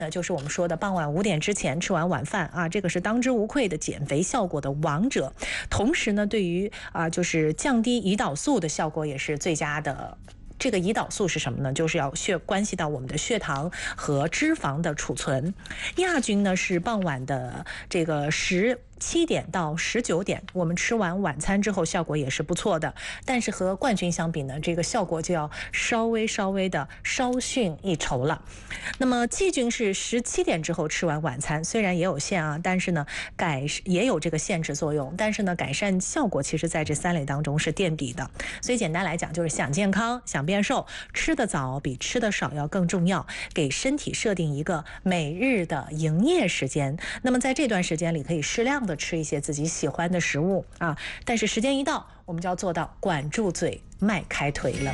就是我们说的傍晚5点之前吃完晚饭啊，这个是当之无愧的减肥效果的王者。同时呢，对于就是降低胰岛素的效果也是最佳的。这个胰岛素是什么呢？就是要关系到我们的血糖和脂肪的储存。亚军呢是傍晚的这个17点到19点，我们吃完晚餐之后效果也是不错的，但是和冠军相比呢，这个效果就要稍微的稍逊一筹了。那么季军是17点之后吃完晚餐，虽然也有限啊，但是呢也有这个限制作用，但是呢改善效果其实在这3类当中是垫底的。所以简单来讲就是想健康想变瘦，吃得早比吃得少要更重要，给身体设定一个每日的营业时间。那么在这段时间里可以适量的吃一些自己喜欢的食物啊，但是时间一到，我们就要做到管住嘴，迈开腿了。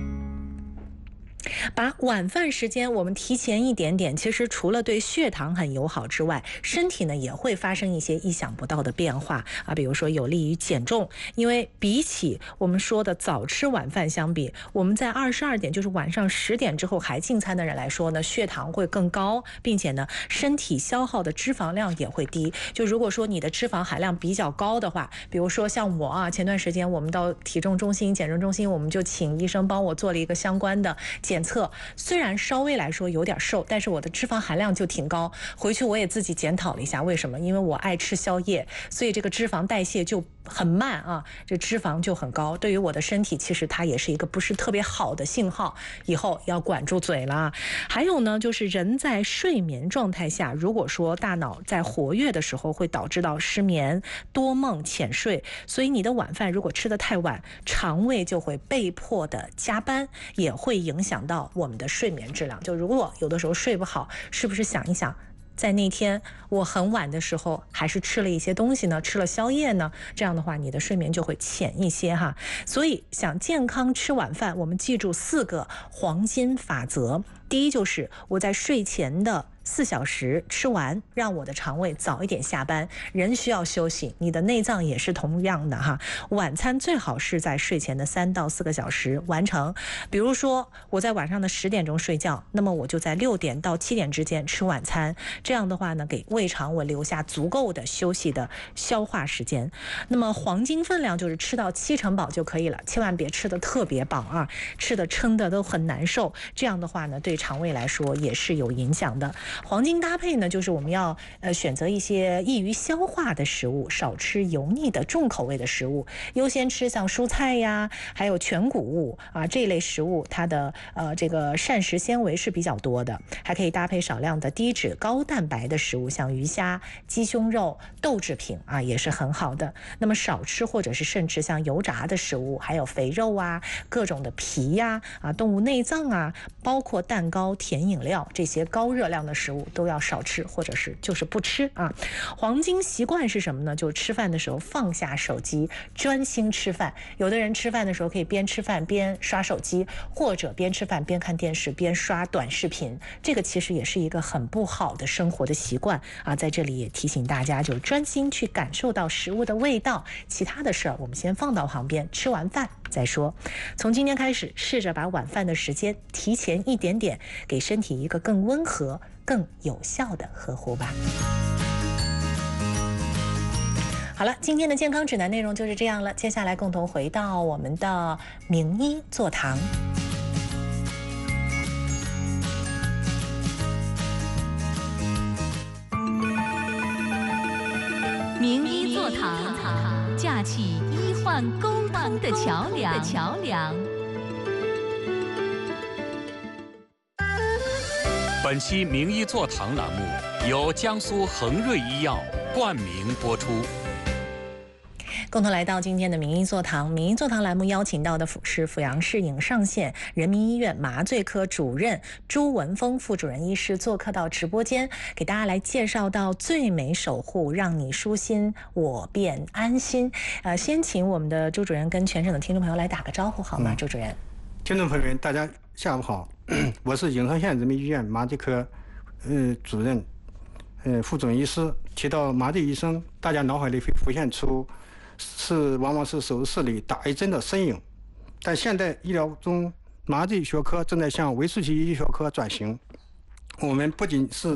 把晚饭时间我们提前一点点，其实除了对血糖很友好之外，身体呢也会发生一些意想不到的变化啊，比如说有利于减重。因为比起我们说的早吃晚饭相比，我们在22点，就是晚上10点之后还进餐的人来说呢，血糖会更高，并且呢身体消耗的脂肪量也会低。就如果说你的脂肪含量比较高的话，比如说像我啊，前段时间我们到体重中心减重中心，我们就请医生帮我做了一个相关的检测，虽然稍微来说有点瘦，但是我的脂肪含量就挺高。回去我也自己检讨了一下，为什么？因为我爱吃宵夜，所以这个脂肪代谢就很慢啊，这脂肪就很高。对于我的身体，其实它也是一个不是特别好的信号，以后要管住嘴了。还有呢，就是人在睡眠状态下，如果说大脑在活跃的时候，会导致到失眠、多梦、浅睡。所以你的晚饭如果吃得太晚，肠胃就会被迫的加班，也会影响到我们的睡眠质量。就如果有的时候睡不好，是不是想一想，在那天我很晚的时候还是吃了一些东西呢，吃了宵夜呢，这样的话你的睡眠就会浅一些哈。所以想健康吃晚饭，我们记住4个黄金法则。第一就是我在睡前的4小时吃完，让我的肠胃早一点下班。人需要休息，你的内脏也是同样的哈。晚餐最好是在睡前的3到4个小时完成。比如说我在晚上的10点钟睡觉，那么我就在6点到7点之间吃晚餐。这样的话呢，给胃肠我留下足够的休息的消化时间。那么黄金分量就是吃到70%饱就可以了，千万别吃的特别饱啊，吃的撑的都很难受。这样的话呢，对肠胃来说也是有影响的。黄金搭配呢，就是我们要选择一些易于消化的食物，少吃油腻的重口味的食物，优先吃像蔬菜呀，还有全谷物啊这类食物，它的这个膳食纤维是比较多的，还可以搭配少量的低脂高蛋白的食物，像鱼虾、鸡胸肉、豆制品啊也是很好的。那么少吃或者是甚至像油炸的食物，还有肥肉啊、各种的皮呀、动物内脏啊，包括蛋糕、甜饮料这些高热量的食物都要少吃，或者是就是不吃啊。黄金习惯是什么呢？就吃饭的时候放下手机，专心吃饭。有的人吃饭的时候可以边吃饭边刷手机，或者边吃饭边看电视边刷短视频，这个其实也是一个很不好的生活的习惯啊。在这里也提醒大家，就专心去感受到食物的味道，其他的事儿我们先放到旁边，吃完饭再说。从今天开始，试着把晚饭的时间提前一点点，给身体一个更温和、更有效的呵护吧。好了，今天的健康指南内容就是这样了。接下来共同回到我们的名医座堂。 名医座堂，架起医患沟通的桥梁。 本期名医座堂栏目由江苏恒瑞医药冠名播出。 共同来到今天的名医座堂。名医座堂栏目邀请到的是阜阳市颍上县人民医院麻醉科主任朱文峰副主任医师做客到直播间，给大家来介绍到最美守护，让你舒心我便安心。先请我们的朱主任跟全省的听众朋友来打个招呼好吗？朱主任。 听众朋友们，大家下午好，我是颍上县人民医院麻醉科主任副主任医师。提到麻醉医生，大家脑海里会浮现出往往是手术室里打一针的身影，但现代医疗中麻醉学科正在向围术期医学科转型。 我们不仅是